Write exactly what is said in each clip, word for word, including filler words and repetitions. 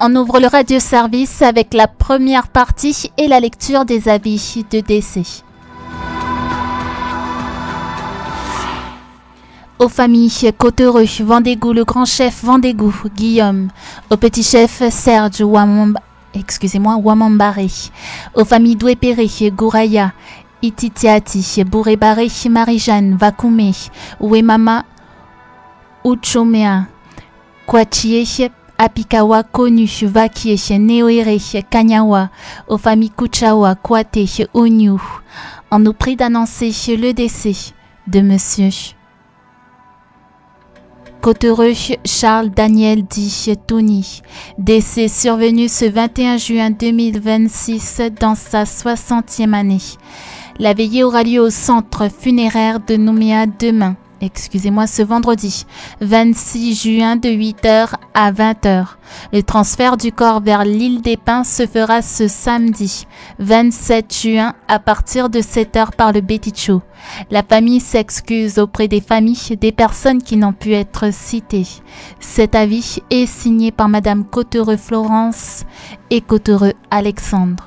On ouvre le radio-service avec la première partie et la lecture des avis de décès. Aux familles Cautereux, Vendégout, le grand chef Vendégout, Guillaume. Au petit chef Serge Wamamba, excusez-moi, Wamambaré. Aux familles Doué-Péré, Gouraya, Ititiati, Bouré-Baré, Marie-Jeanne, Vakoumé, Ouemama, Uchomea, Kwachie, Apikawa, Konu, Vakie, Neoere, Kanyawa, aux familles Kuchawa, Kwate, Onyu. On nous prie d'annoncer le décès de monsieur Cautereux Charles Daniel dit Tony, décès survenu ce vingt et un juin deux mille vingt-six dans sa soixantième année. La veillée aura lieu au centre funéraire de Nouméa demain, excusez-moi, ce vendredi vingt-six juin de huit heures à vingt heures. Le transfert du corps vers l'île des Pins se fera ce samedi vingt-sept juin à partir de sept heures par le Bétichou. La famille s'excuse auprès des familles des personnes qui n'ont pu être citées. Cet avis est signé par Madame Cautereux Florence et Cautereux Alexandre.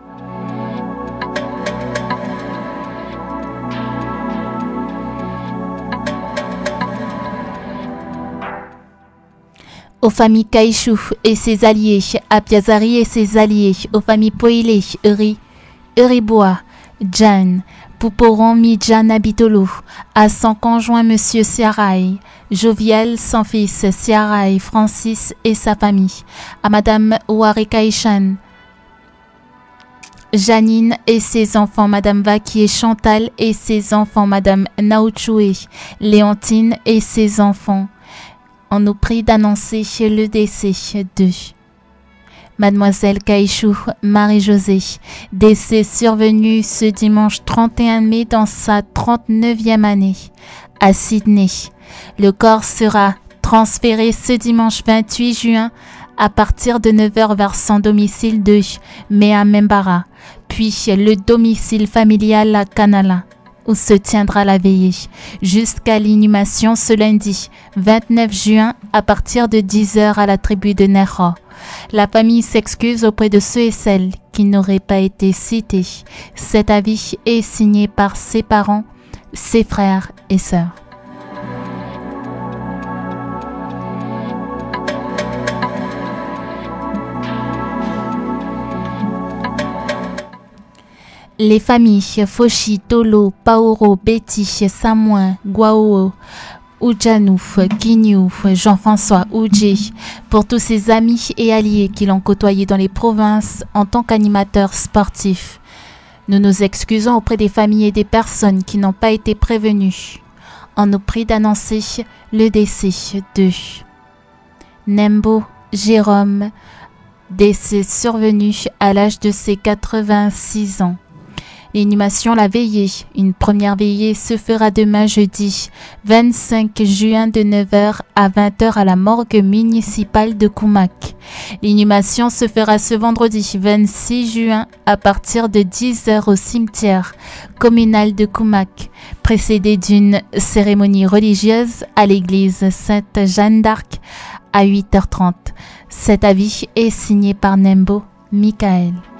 Aux familles Kaïchou et ses alliés, Apiazari et ses alliés, aux familles Poilé, Uri, Uribois, Jan, Pouporon Midjan Abitolo, à son conjoint Monsieur Siaraï, Jovial, son fils Siaraï, Francis et sa famille, à Madame Ouarekaïchan, Janine et ses enfants, Madame Vaki et Chantal et ses enfants, Madame Naouchoué, Léontine et ses enfants. On nous prie d'annoncer le décès de Mademoiselle Caïchou Marie-Josée, décès survenu ce dimanche trente et un mai dans sa trente-neuvième année à Sydney. Le corps sera transféré ce dimanche vingt-huit juin à partir de neuf heures vers son domicile de Meamembara, puis le domicile familial à Kanala, où se tiendra la veillée, jusqu'à l'inhumation ce lundi vingt-neuf juin à partir de dix heures à la tribu de Nero. La famille s'excuse auprès de ceux et celles qui n'auraient pas été cités. Cet avis est signé par ses parents, ses frères et sœurs. Les familles Foshi, Tolo, Paoro, Betty, Samoin, Guao, Oudjanouf, Guignouf, Jean-François, Oudjé, pour tous ses amis et alliés qui l'ont côtoyé dans les provinces en tant qu'animateur sportif. Nous nous excusons auprès des familles et des personnes qui n'ont pas été prévenues. On nous prie d'annoncer le décès de Nembo Jérôme, décès survenu à l'âge de ses quatre-vingt-six ans. L'inhumation, la veillée. Une première veillée se fera demain jeudi vingt-cinq juin de neuf heures à vingt heures à la morgue municipale de Koumak. L'inhumation se fera ce vendredi vingt-six juin à partir de dix heures au cimetière communal de Koumak, précédée d'une cérémonie religieuse à l'église Sainte-Jeanne d'Arc à huit heures trente. Cet avis est signé par Nembo Michael.